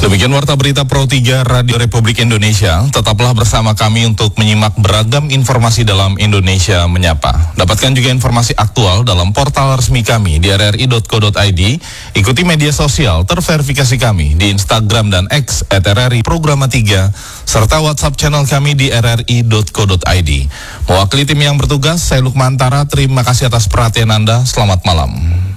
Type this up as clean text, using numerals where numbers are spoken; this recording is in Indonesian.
Demikian Warta Berita Pro 3 Radio Republik Indonesia. Tetaplah bersama kami untuk menyimak beragam informasi dalam Indonesia Menyapa. Dapatkan juga informasi aktual dalam portal resmi kami di rri.co.id. Ikuti media sosial terverifikasi kami di Instagram dan X @RRI Programa 3, serta WhatsApp channel kami di rri.co.id. Mewakili tim yang bertugas, saya Lukman Tara, terima kasih atas perhatian Anda. Selamat malam.